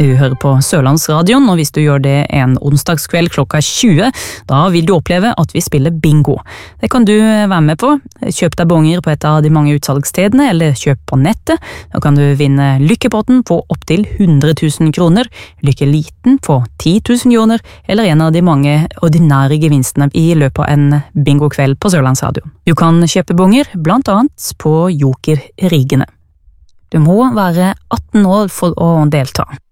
Du hører på Sørlandsradion, og hvis du gjør det en onsdagskveld klokka 20, da vil du oppleve at vi spiller bingo. Det kan du være med på. Kjøp deg bonger på et av de mange utsalgsstedene, eller kjøp på nettet. Da kan du vinne lykkepotten på opptil 100 000 kroner, lykkeliten på 10 000 kroner, eller en av de mange ordinære gevinstene i løpet av en bingokveld på Sørlandsradion. Du kan kjøpe bonger, blant annet på Joker Rigene. Du må være 18 år for å delta.